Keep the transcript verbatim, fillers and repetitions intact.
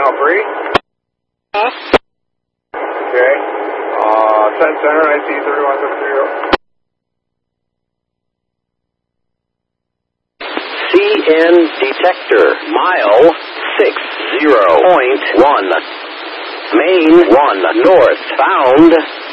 mile three. Huh? Okay. Uh, ten center, I see thirty-one seventy. C N detector, mile six zero point one. Main one northbound.